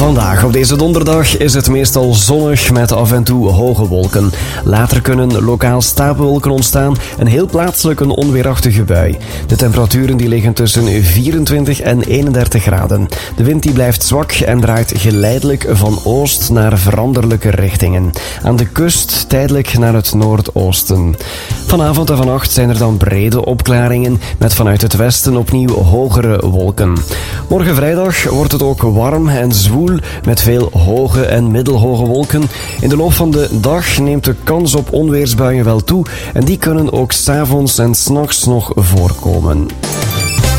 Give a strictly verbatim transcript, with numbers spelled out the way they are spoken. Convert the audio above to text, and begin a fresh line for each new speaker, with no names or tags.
Vandaag op deze donderdag is het meestal zonnig met af en toe hoge wolken. Later kunnen lokaal stapelwolken ontstaan en heel plaatselijk een onweerachtige bui. De temperaturen die liggen tussen vierentwintig en eenendertig graden. De wind die blijft zwak en draait geleidelijk van oost naar veranderlijke richtingen. Aan de kust tijdelijk naar het noordoosten. Vanavond en vannacht zijn er dan brede opklaringen met vanuit het westen opnieuw hogere wolken. Morgen vrijdag wordt het ook warm en zwoel met veel hoge en middelhoge wolken. In de loop van de dag neemt de kans op onweersbuien wel toe en die kunnen ook 's avonds en 's nachts nog voorkomen.